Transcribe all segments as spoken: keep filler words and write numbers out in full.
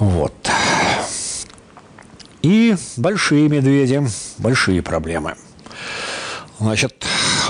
Вот. И большие медведи, большие проблемы. Значит,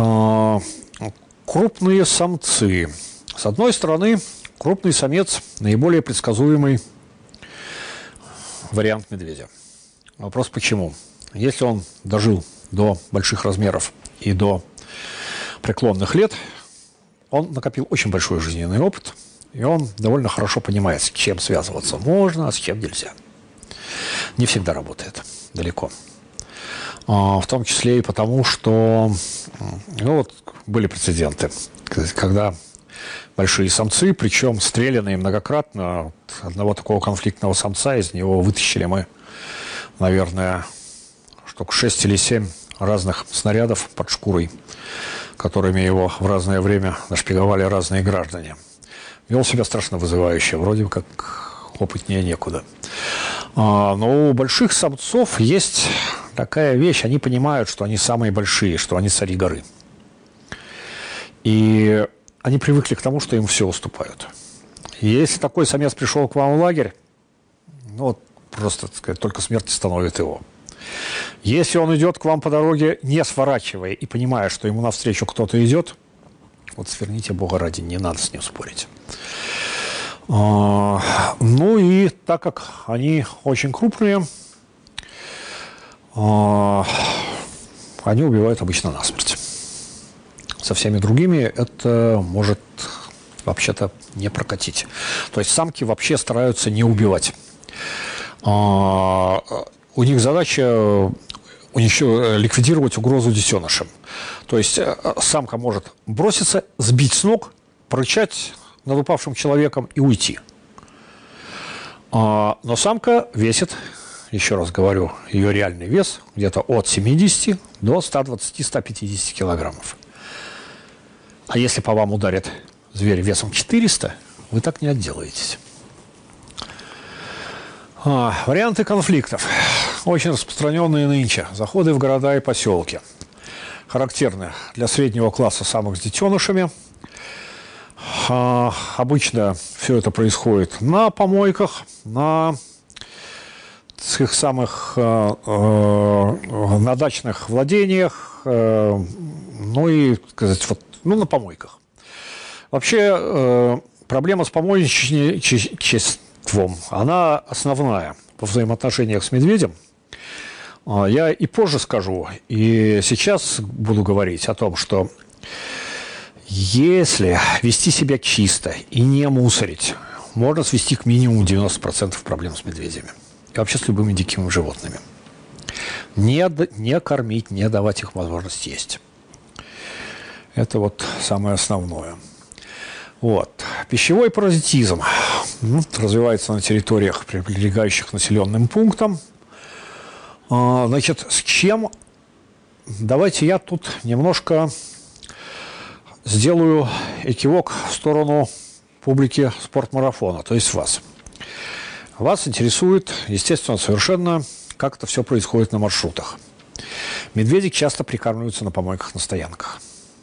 крупные самцы. С одной стороны, крупный самец – наиболее предсказуемый вариант медведя. Вопрос почему? Если он дожил до больших размеров и до преклонных лет, он накопил очень большой жизненный опыт, и он довольно хорошо понимает, с чем связываться можно, а с чем нельзя. Не всегда работает, далеко. В том числе и потому, что ну, вот были прецеденты, когда большие самцы, причем стреляные многократно, одного такого конфликтного самца, из него вытащили мы, наверное, штук шесть или семь разных снарядов под шкурой, которыми его в разное время нашпиговали разные граждане. Вел себя страшно вызывающе, вроде как опытнее некуда. Но у больших самцов есть такая вещь, они понимают, что они самые большие, что они цари горы. И они привыкли к тому, что им все уступают. И если такой самец пришел к вам в лагерь, ну вот просто, так сказать, только смерть остановит его. Если он идет к вам по дороге, не сворачивая и понимая, что ему навстречу кто-то идет, вот сверните, Бога ради, не надо с ним спорить. Ну и так как они очень крупные, они убивают обычно насмерть. Со всеми другими это может вообще-то не прокатить. То есть самки вообще стараются не убивать. У них задача ликвидировать угрозу детенышам. То есть самка может броситься, сбить с ног, порычать над упавшим человеком и уйти. Но самка весит, еще раз говорю, ее реальный вес где-то от семидесяти до ста двадцати — ста пятидесяти килограммов. А если по вам ударит зверь весом четыреста, вы так не отделаетесь. А, варианты конфликтов. Очень распространенные нынче. Заходы в города и поселки. Характерны для среднего класса самок с детенышами. А, обычно все это происходит на помойках, на их самых э, э, на дачных владениях, э, ну и, сказать, вот, ну, на помойках. Вообще э, проблема с помойничеством, она основная во взаимоотношениях с медведем. Я и позже скажу, и сейчас буду говорить о том, что если вести себя чисто и не мусорить, можно свести к минимуму девяносто процентов проблем с медведями. И вообще с любыми дикими животными. Не, не кормить, не давать их возможность есть. Это вот самое основное. Вот. Пищевой паразитизм ну, развивается на территориях, прилегающих к населенным пунктам. А, значит, с чем? Давайте я тут немножко сделаю экивок в сторону публики спортмарафона, то есть вас. Вас интересует, естественно, совершенно, как это все происходит на маршрутах. Медведи часто прикармливаются на помойках, на стоянках.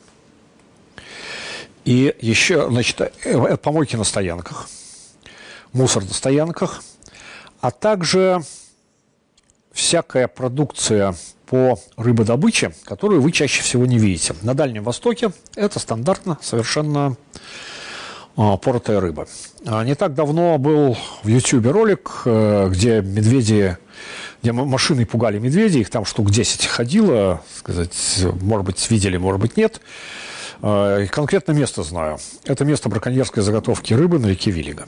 И еще, значит, помойки на стоянках, мусор на стоянках, а также всякая продукция по рыбодобыче, которую вы чаще всего не видите. На Дальнем Востоке это стандартно совершенно поротая рыба. Не так давно был в Ютьюбе ролик, где медведи, где машины пугали медведей, их там штук десять ходило, сказать, может быть, видели, может быть, нет. И конкретно место знаю. Это место браконьерской заготовки рыбы на реке Виллига.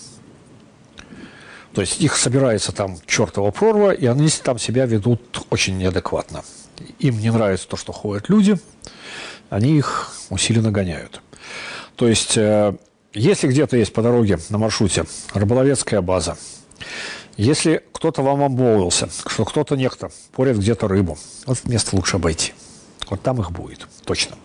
То есть их собирается там чертова прорва, и они там себя ведут очень неадекватно. Им не нравится то, что ходят люди, они их усиленно гоняют. То есть, если где-то есть по дороге на маршруте рыболовецкая база, если кто-то вам обмолвился, что кто-то некто порет где-то рыбу, вот место лучше обойти. Вот там их будет, точно.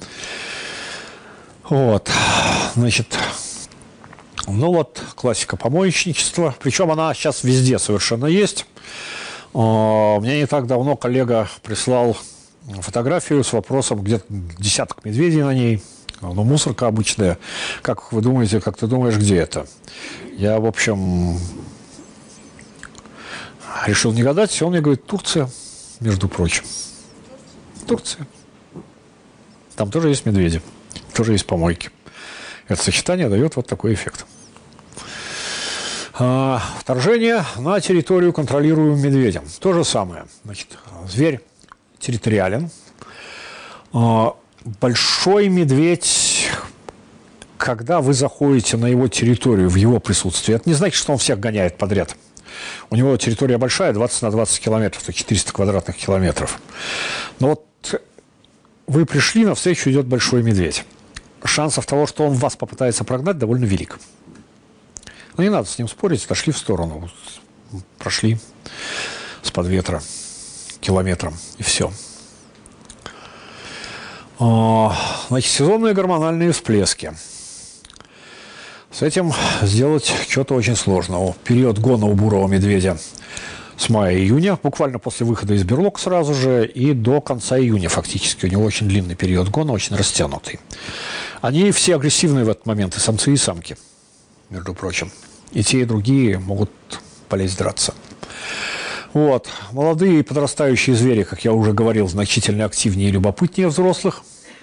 Вот, значит, ну вот классика помоечничества, причем она сейчас везде совершенно есть. Мне не так давно коллега прислал фотографию с вопросом, где десяток медведей на ней, ну, мусорка обычная. Как вы думаете, как ты думаешь, где это? Я, в общем, решил не гадать, он мне говорит, Турция, между прочим. Турция. Там тоже есть медведи, тоже есть помойки. Это сочетание дает вот такой эффект. А, вторжение на территорию, контролируемую медведем. То же самое. Значит, зверь территориален. А, большой медведь, когда вы заходите на его территорию в его присутствии, это не значит, что он всех гоняет подряд. У него территория большая, двадцать на двадцать километров, то четыреста квадратных километров. Но вот вы пришли, навстречу идет большой медведь. Шансов того, что он вас попытается прогнать, довольно велик. Но не надо с ним спорить, отошли в сторону, прошли с-под ветра километром, и все. Значит, сезонные гормональные всплески. С этим сделать что-то очень сложно. Период гона у бурого медведя с мая-июня, буквально после выхода из берлог сразу же, и до конца июня фактически. У него очень длинный период гона, очень растянутый. Они все агрессивные в этот момент, и самцы, и самки, между прочим. И те, и другие могут полезть драться. Вот. Молодые подрастающие звери, как я уже говорил, значительно активнее и любопытнее взрослых.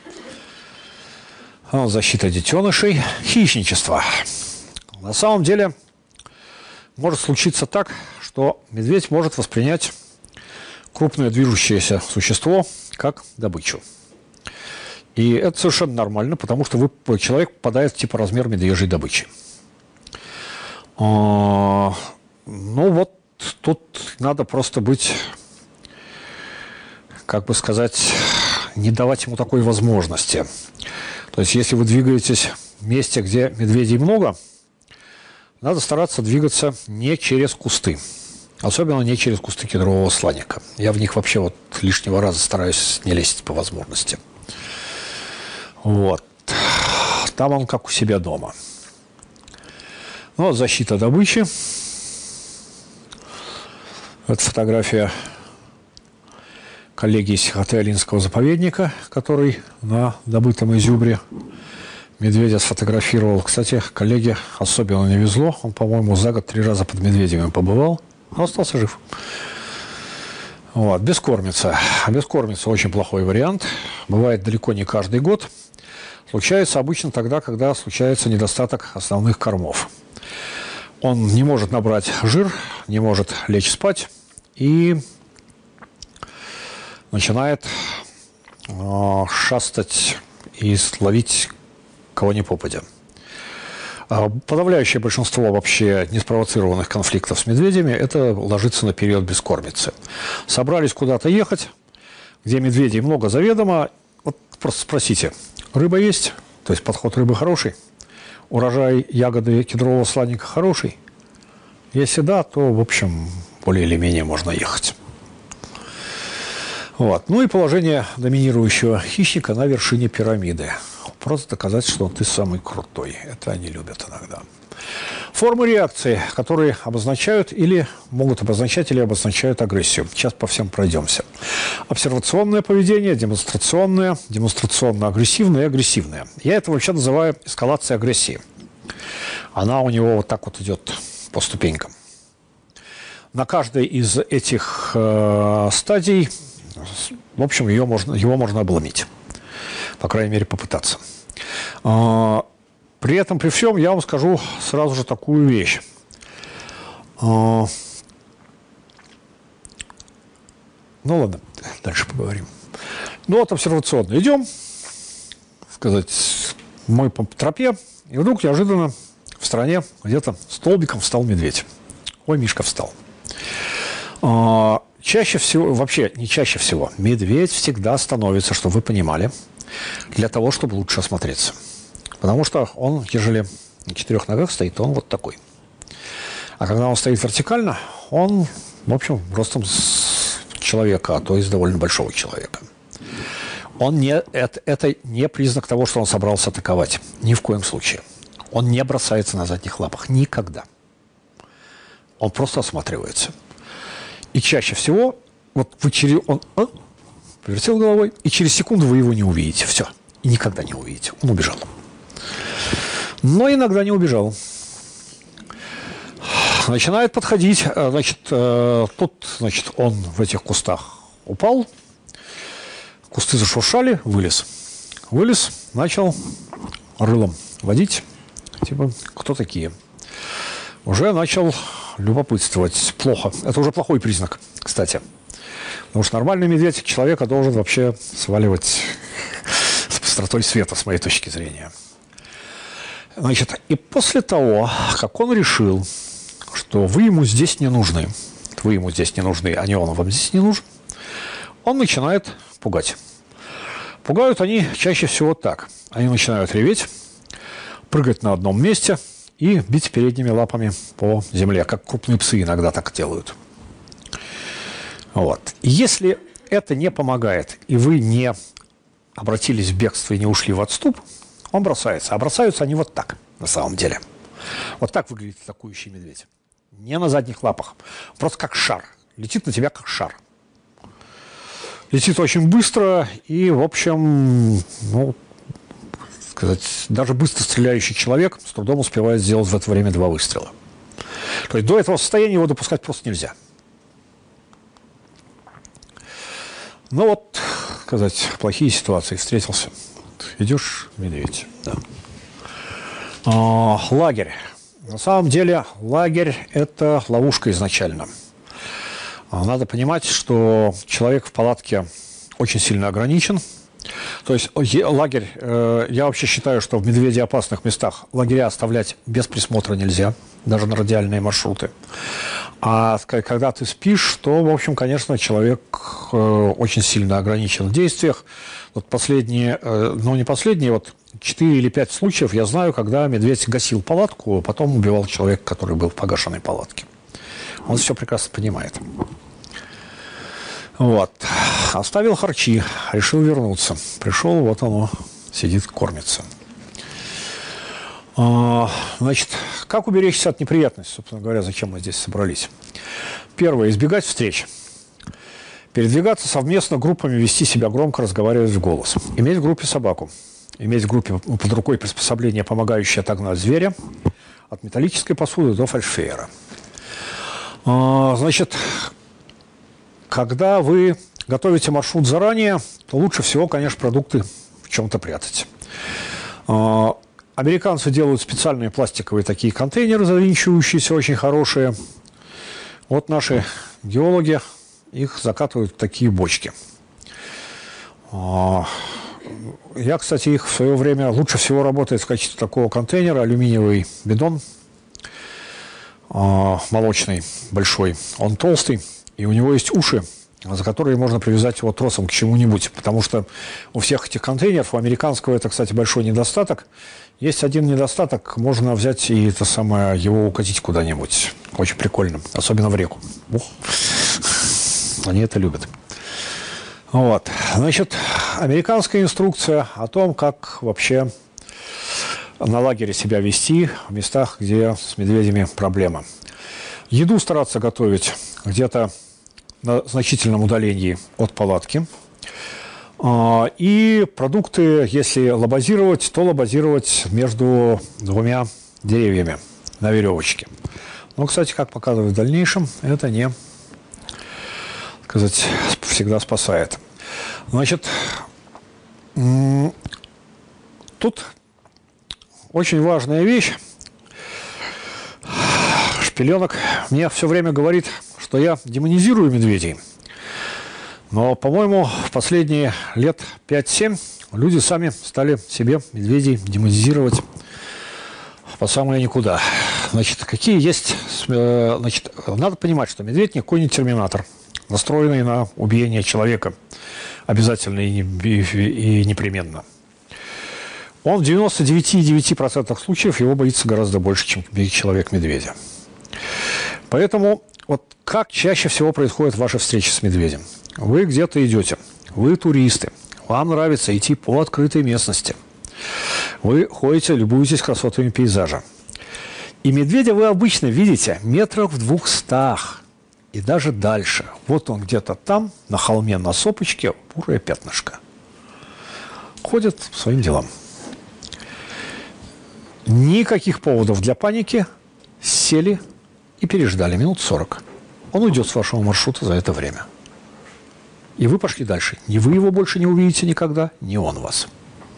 Защита детенышей. Хищничество. На самом деле может случиться так, что медведь может воспринять крупное движущееся существо как добычу. И это совершенно нормально, потому что вы, человек попадает в типа размер медвежьей добычи. Ну вот тут надо просто быть, как бы сказать, не давать ему такой возможности. То есть, если вы двигаетесь в месте, где медведей много, надо стараться двигаться не через кусты. Особенно не через кусты кедрового сланника. Я в них вообще вот лишнего раза стараюсь не лезть по возможности. Вот. Там он как у себя дома. Ну, вот защита добычи. Это фотография коллеги из Сихотэ-Алинского заповедника, который на добытом изюбре медведя сфотографировал. Кстати, коллеге особенно не везло. Он, по-моему, за год три раза под медведями побывал, но остался жив. Вот. Бескормица. Бескормица очень плохой вариант. Бывает далеко не каждый год. Случается обычно тогда, когда случается недостаток основных кормов. Он не может набрать жир, не может лечь спать и начинает э, шастать и ловить кого ни попадя. Подавляющее большинство вообще неспровоцированных конфликтов с медведями это ложится на период бескормицы. Собрались куда-то ехать, где медведей много заведомо. Вот просто спросите, рыба есть? То есть подход рыбы хороший? Урожай ягоды кедрового сланника хороший? Если да, то, в общем, более или менее можно ехать. Вот. Ну и положение доминирующего хищника на вершине пирамиды. Просто доказать, что ты самый крутой. Это они любят иногда. Формы реакции, которые обозначают или могут обозначать или обозначают агрессию. Сейчас по всем пройдемся. Обсервационное поведение, демонстрационное, демонстрационно-агрессивное и агрессивное. Я это вообще называю эскалацией агрессии. Она у него вот так вот идет по ступенькам. На каждой из этих э, стадий, в общем, ее можно, его можно обломить. По крайней мере, попытаться. При этом, при всем, я вам скажу сразу же такую вещь. Ну ладно, дальше поговорим. Ну вот обсервационно идем, сказать, мы по тропе, и вдруг неожиданно в стороне где-то столбиком встал медведь. Ой, Мишка встал. Чаще всего, вообще не чаще всего, медведь всегда становится, чтобы вы понимали, для того, чтобы лучше осмотреться. Потому что он, ежели на четырех ногах стоит, то он вот такой. А когда он стоит вертикально, он, в общем, ростом с человека, а то и с довольно большого человека. Он не, это, это не признак того, что он собрался атаковать. Ни в коем случае. Он не бросается на задних лапах. Никогда. Он просто осматривается. И чаще всего, вот вы через... Он а, повертел головой, и через секунду вы его не увидите. Все. И никогда не увидите. Он убежал. Но иногда не убежал. начинает подходить. Значит, тут, значит, он в этих кустах упал, кусты зашуршали, вылез. Вылез, начал рылом водить, типа, кто такие? Уже начал любопытствовать. Плохо. Это уже плохой признак, кстати. Потому что нормальный медведь человека должен вообще сваливать с быстротой света, с моей точки зрения. Значит, и после того, как он решил, что вы ему здесь не нужны, вы ему здесь не нужны, а не он вам здесь не нужен, он начинает пугать. Пугают они чаще всего так. Они начинают реветь, прыгать на одном месте и бить передними лапами по земле, как крупные псы иногда так делают. Вот. И если это не помогает, и вы не обратились в бегство и не ушли в отступ, он бросается. А бросаются они вот так, на самом деле. Вот так выглядит атакующий медведь. Не на задних лапах. Просто как шар. Летит на тебя как шар. Летит очень быстро и, в общем, ну, сказать, даже быстро стреляющий человек с трудом успевает сделать в это время два выстрела. То есть до этого состояния его допускать просто нельзя. Ну вот, сказать, плохие ситуации. Встретился. Идешь, медведь. Да. А, лагерь. На самом деле лагерь – это ловушка изначально. Надо понимать, что человек в палатке очень сильно ограничен. То есть лагерь, э, я вообще считаю, что в медведеопасных местах лагеря оставлять без присмотра нельзя, даже на радиальные маршруты. А когда ты спишь, то, в общем, конечно, человек э, очень сильно ограничен в действиях. Вот последние, э, ну не последние, вот четыре или пять случаев я знаю, когда медведь гасил палатку, а потом убивал человека, который был в погашенной палатке. Он все прекрасно понимает. Вот. Оставил харчи, решил вернуться. Пришел, вот оно, сидит, кормится. А, значит, как уберечься от неприятностей, собственно говоря, зачем мы здесь собрались? Первое. Избегать встреч. Передвигаться совместно группами, вести себя громко, разговаривать в голос. Иметь в группе собаку. Иметь в группе под рукой приспособление, помогающее отогнать зверя от металлической посуды до фальшфейера. А, значит, когда вы готовите маршрут заранее, то лучше всего, конечно, продукты в чем-то прятать. А, американцы делают специальные пластиковые такие контейнеры, завинчивающиеся, очень хорошие. Вот наши геологи их закатывают в такие бочки. А, я, кстати, их в свое время лучше всего работает в качестве такого контейнера алюминиевый бидон а, молочный, большой. Он толстый, и у него есть уши, за которые можно привязать его тросом к чему-нибудь. Потому что у всех этих контейнеров, у американского это, кстати, большой недостаток. Есть один недостаток, можно взять и это самое, его укатить куда-нибудь. Очень прикольно, особенно в реку. Ух. Они это любят. Вот. Значит, американская инструкция о том, как вообще на лагере себя вести в местах, где с медведями проблема. Еду стараться готовить где-то на значительном удалении от палатки. И продукты, если лабазировать, то лабазировать между двумя деревьями на веревочке. Но, кстати, как показывает в дальнейшем, это не, сказать, всегда спасает. Значит, тут очень важная вещь. Шпиленок мне все время говорит, что я демонизирую медведей. Но, по-моему, в последние лет пять-семь люди сами стали себе медведей демонизировать по самое никуда. Значит, какие есть... Значит, надо понимать, что медведь никакой не терминатор, настроенный на убиение человека обязательно и непременно. Он в девяноста девяти и девяти десятых процентах случаев его боится гораздо больше, чем человек медведя. Поэтому вот как чаще всего происходят ваши встречи с медведем? Вы где-то идете, вы туристы, вам нравится идти по открытой местности. Вы ходите, любуетесь красотами пейзажа. И медведя вы обычно видите метрах в двухстах и даже дальше. Вот он где-то там, на холме, на сопочке, бурое пятнышко. Ходит своим делам. Никаких поводов для паники. Сели, и переждали минут сорок. Он уйдет с вашего маршрута за это время. И вы пошли дальше. Ни вы его больше не увидите никогда, ни он вас.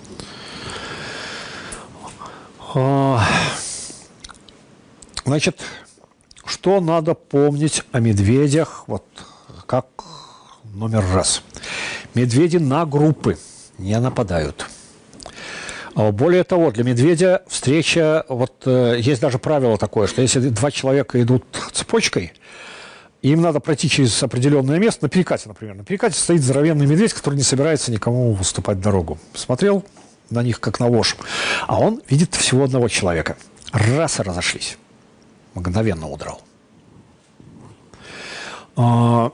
Значит, что надо помнить о медведях, вот как номер раз. Медведи на группы не нападают. Более того, для медведя встреча, вот есть даже правило такое, что если два человека идут цепочкой, им надо пройти через определенное место, на перекате, например. На перекате стоит здоровенный медведь, который не собирается никому выступать дорогу. Смотрел на них, как на вошь. А он видит всего одного человека. Раз и разошлись. Мгновенно удрал. А,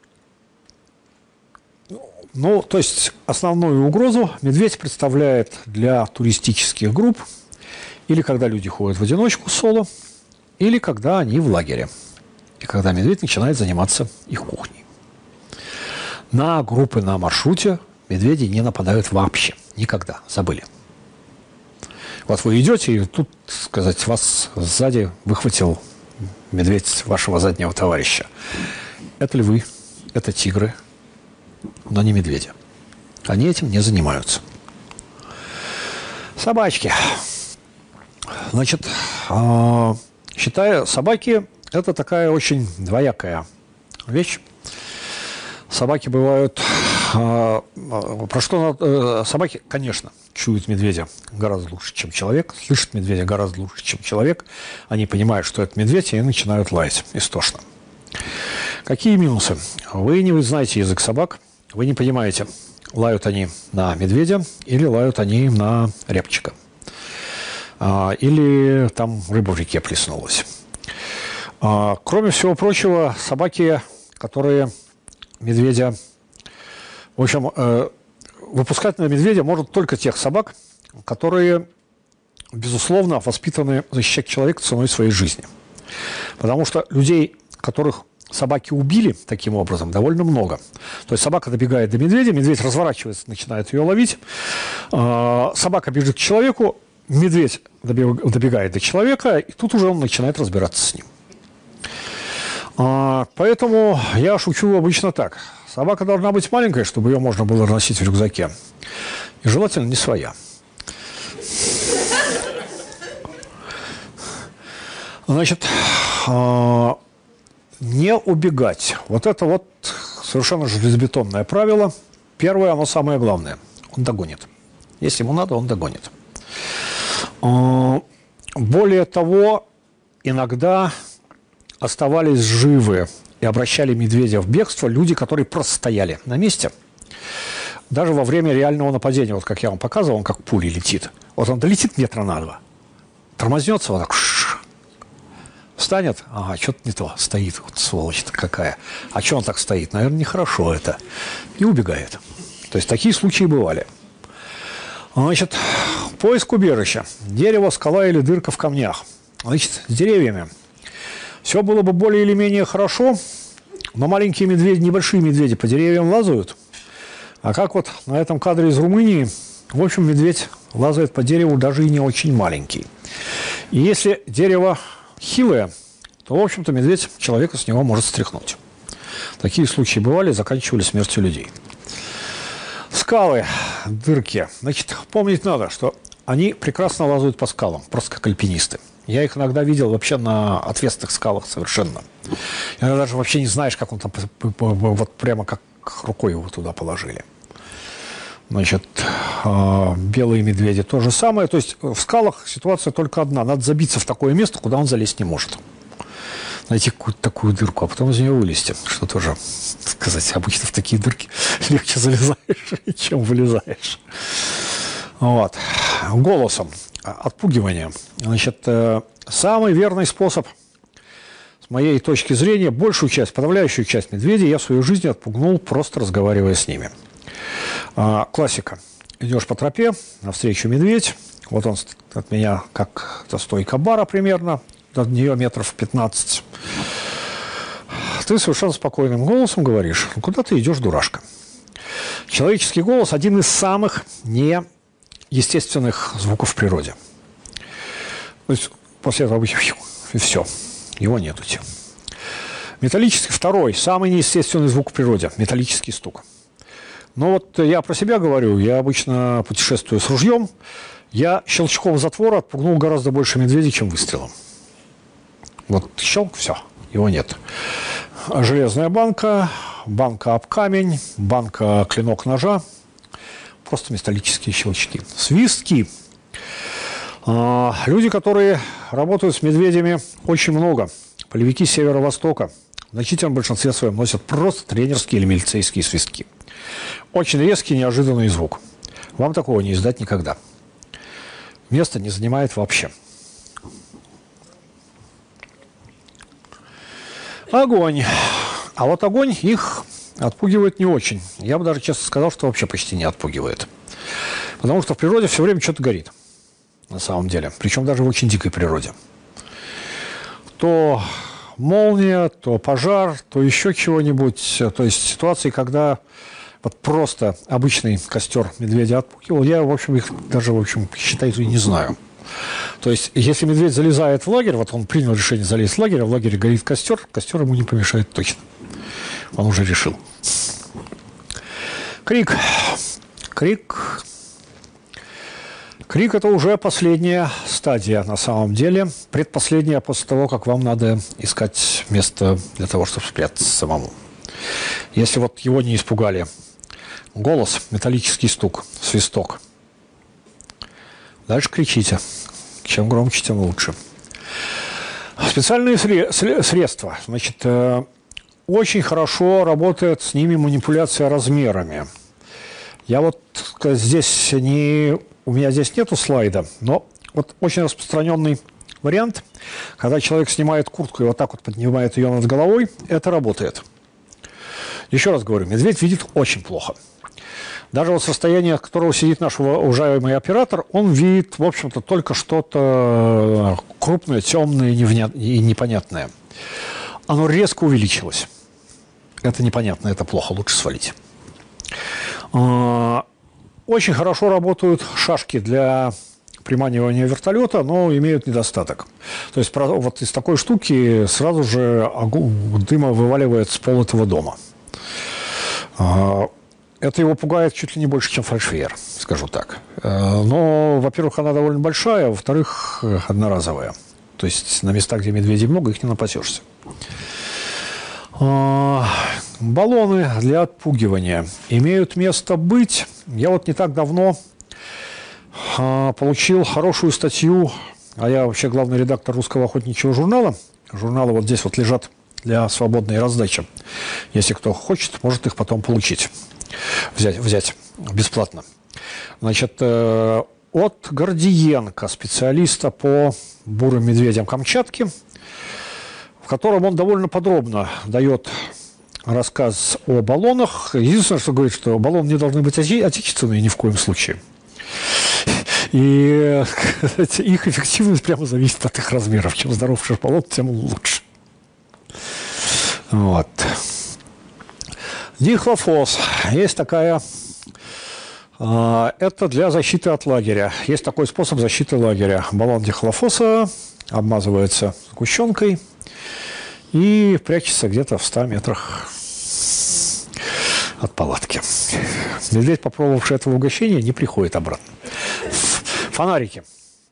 ну, то есть основную угрозу медведь представляет для туристических групп, или когда люди ходят в одиночку соло, или когда они в лагере. И когда медведь начинает заниматься их кухней. На группы на маршруте медведи не нападают вообще. Никогда. Забыли. Вот вы идете, и тут, сказать, вас сзади выхватил медведь вашего заднего товарища. Это львы, это тигры, но не медведи. Они этим не занимаются. Собачки. Значит, считаю, собаки – это такая очень двоякая вещь. Собаки бывают... Про что собаки, конечно, чуют медведя гораздо лучше, чем человек, слышат медведя гораздо лучше, чем человек. Они понимают, что это медведь, и начинают лаять истошно. Какие минусы? Вы не знаете язык собак, вы не понимаете, лают они на медведя или лают они на рябчика. Или там рыба в реке плеснулась. Кроме всего прочего, собаки, которые медведя... В общем, выпускать на медведя может только тех собак, которые, безусловно, воспитаны защищать человека ценой своей жизни. Потому что людей, которых собаки убили таким образом, довольно много. То есть собака добегает до медведя, медведь разворачивается, начинает ее ловить. Собака бежит к человеку, медведь добегает до человека, и тут уже он начинает разбираться с ним. Поэтому я шучу обычно так. Собака должна быть маленькая, чтобы ее можно было носить в рюкзаке. И желательно не своя. Значит, не убегать. Вот это вот совершенно железобетонное правило. Первое, оно самое главное. Он догонит. Если ему надо, он догонит. Более того, иногда оставались живы и обращали медведя в бегство люди, которые просто стояли на месте. Даже во время реального нападения, вот как я вам показывал, он как пуля летит. Вот он долетит метра на два, тормознется, вот так, встанет, ага, что-то не то, стоит, вот сволочь-то какая. А что он так стоит? Наверное, нехорошо это. И убегает. То есть такие случаи бывали. Значит, поиск убежища. Дерево, скала или дырка в камнях. Значит, с деревьями все было бы более или менее хорошо, но маленькие медведи, небольшие медведи по деревьям лазают. А как вот на этом кадре из Румынии, в общем, медведь лазает по дереву даже и не очень маленький. И если дерево хилое, то, в общем-то, медведь человека с него может стряхнуть. Такие случаи бывали, заканчивали смертью людей. Скалы, дырки. Значит, помнить надо, что они прекрасно лазают по скалам, просто как альпинисты. Я их иногда видел вообще на отвесных скалах совершенно. Иногда даже вообще не знаешь, как он там, вот прямо как рукой его туда положили. Значит, белые медведи то же самое. То есть в скалах ситуация только одна. Надо забиться в такое место, куда он залезть не может. Найти какую-то такую дырку, а потом из нее вылезти. Что тоже, сказать, обычно в такие дырки легче залезаешь, чем вылезаешь. Вот. Голосом. Отпугивание. Значит, самый верный способ, с моей точки зрения, большую часть, подавляющую часть медведей я в своей жизни отпугнул, просто разговаривая с ними. Классика. Идешь по тропе, навстречу медведь. Вот он от меня, как стойка бара примерно, от нее метров пятнадцать. Ты совершенно спокойным голосом говоришь: куда ты идешь, дурашка? Человеческий голос – один из самых не естественных звуков в природе. То есть после этого и все. его нету. Металлический, второй, самый неестественный звук в природе – металлический стук. Но вот я про себя говорю, я обычно путешествую с ружьем, я щелчком затвора отпугнул гораздо больше медведей, чем выстрелом. Вот щелк, все, его нет. Железная банка, банка об камень, банка клинок ножа, просто металлические щелчки. Свистки. Люди, которые работают с медведями, очень много. Полевики с северо-востока в значительном большинстве своем носят просто тренерские или милицейские свистки. Очень резкий, неожиданный звук. Вам такого не издать никогда. Место не занимает вообще. Огонь. А вот огонь их отпугивает не очень. Я бы даже честно сказал, что вообще почти не отпугивает. Потому что в природе все время что-то горит. На самом деле. Причем даже в очень дикой природе. То молния, то пожар, то еще чего-нибудь. То есть ситуации, когда вот просто обычный костер медведя отпугивал, я, в общем, их даже, в общем, считаю, и не знаю. То есть, если медведь залезает в лагерь, вот он принял решение залезть в лагерь, а в лагере горит костер, костер ему не помешает точно. Он уже решил. Крик. Крик. Крик – это уже последняя стадия, на самом деле. Предпоследняя после того, как вам надо искать место для того, чтобы спрятаться самому. Если вот его не испугали голос, металлический стук, свисток, дальше кричите. Чем громче, тем лучше. Специальные средства. Значит, очень хорошо работает с ними манипуляция размерами. Я вот здесь не... У меня здесь нету слайда, но вот очень распространенный вариант, когда человек снимает куртку и вот так вот поднимает ее над головой, это работает. Еще раз говорю, медведь видит очень плохо. Даже вот с расстояния, от которого сидит наш уважаемый оператор, он видит, в общем-то, только что-то крупное, темное и непонятное. Оно резко увеличилось. Это непонятно, это плохо, лучше свалить. Очень хорошо работают шашки для приманивания вертолета, но имеют недостаток. То есть вот из такой штуки сразу же дыма вываливает с пола этого дома. Это его пугает чуть ли не больше, чем фальшфейер, скажу так. Но, во-первых, она довольно большая, а во-вторых, одноразовая. То есть на местах, где медведей много, их не напасешься. Баллоны для отпугивания имеют место быть. Я вот не так давно получил хорошую статью, а я вообще главный редактор русского охотничьего журнала. Журналы вот здесь вот лежат для свободной раздачи. Если кто хочет, может их потом получить. Взять, взять бесплатно. Значит, от Гордиенко, специалиста по бурым медведям Камчатки, в котором он довольно подробно дает рассказ о баллонах. Единственное, что говорит, что баллоны не должны быть отечественные ни в коем случае. И их эффективность прямо зависит от их размеров. Чем здоровше баллон, тем лучше. Вот. Дихлофос. Есть такая... Это для защиты от лагеря. Есть такой способ защиты лагеря. Баллон дихлофоса обмазывается сгущенкой и прячется где-то в ста метрах от палатки. Медведь, попробовавший этого угощения, не приходит обратно. Фонарики.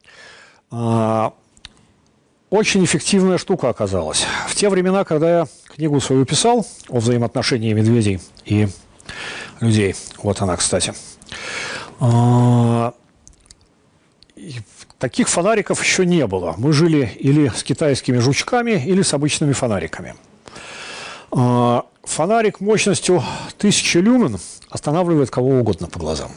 Очень эффективная штука оказалась. В те времена, когда я книгу свою писал о взаимоотношении медведей и людей, вот она, кстати, таких фонариков еще не было. Мы жили или с китайскими жучками, или с обычными фонариками. Фонарик мощностью тысяча люмен останавливает кого угодно по глазам.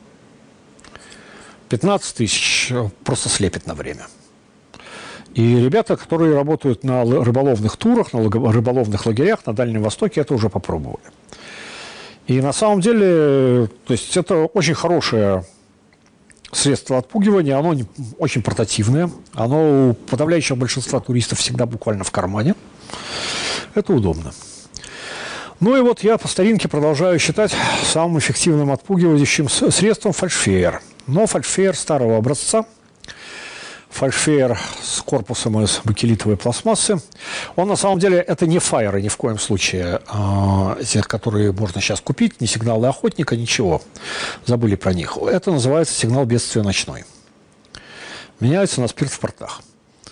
пятнадцать тысяч просто слепит на время. И ребята, которые работают на рыболовных турах, на рыболовных лагерях на Дальнем Востоке, это уже попробовали. И на самом деле, то есть это очень хорошее средство отпугивания, оно не, очень портативное, оно у подавляющего большинства туристов всегда буквально в кармане. Это удобно. Ну и вот я по старинке продолжаю считать самым эффективным отпугивающим средством фальшфейер. Но фальшфейер старого образца, фальшфейер с корпусом из бакелитовой пластмассы. Он на самом деле это не фаеры ни в коем случае, те, которые можно сейчас купить, не сигналы охотника, ничего. Забыли про них. Это называется сигнал бедствия ночной. Меняется на спирт в портах.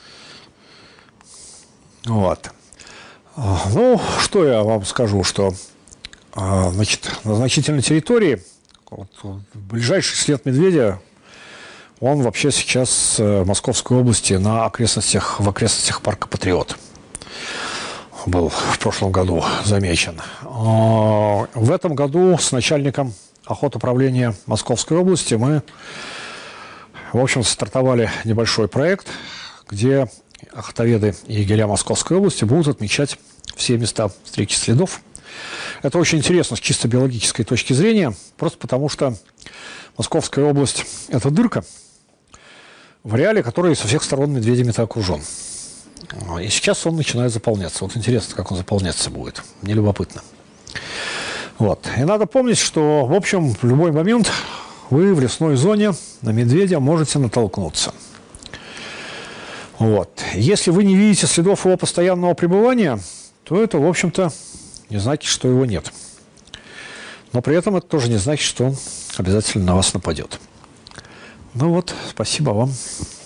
Вот. Ну, что я вам скажу, что значит, на значительной территории вот, ближайший след медведя, он вообще сейчас в Московской области на окрестностях, в окрестностях парка «Патриот» был в прошлом году замечен. В этом году с начальником охотуправления Московской области мы, в общем, стартовали небольшой проект, где охотоведы и егеря Московской области будут отмечать все места встречи следов. Это очень интересно с чисто биологической точки зрения, просто потому что Московская область – это дырка в ареале, который со всех сторон медведями-то окружен. И сейчас он начинает заполняться. Вот интересно, как он заполняться будет. Мне любопытно. Вот. И надо помнить, что, в общем, в любой момент вы в лесной зоне на медведя можете натолкнуться. Вот. Если вы не видите следов его постоянного пребывания, то это, в общем-то, не значит, что его нет. Но при этом это тоже не значит, что он обязательно на вас нападет. Ну вот, спасибо вам.